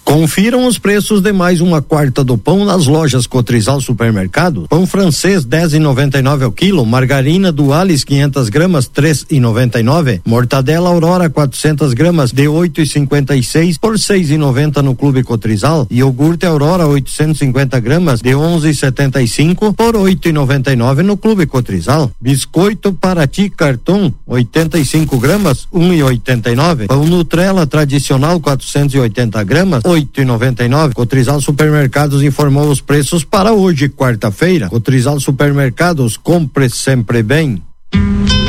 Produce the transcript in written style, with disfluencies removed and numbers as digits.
Confiram os preços de mais uma quarta do pão nas lojas Cotrizal Supermercado. Pão francês 10,99 ao quilo, margarina Dualis 500 gramas 3,99, mortadela Aurora 400 gramas de 8,56 por 6,90 no Clube Cotrizal, e iogurte Aurora 850 gramas de 11,75 por 8,99 no Clube Cotrizal. Biscoito Paraty Carton 85 gramas 1,89. Pão Nutrela tradicional 480 gramas 8,99. Cotrizal Supermercados informou os preços para hoje, quarta-feira. Cotrizal Supermercados, compre sempre bem.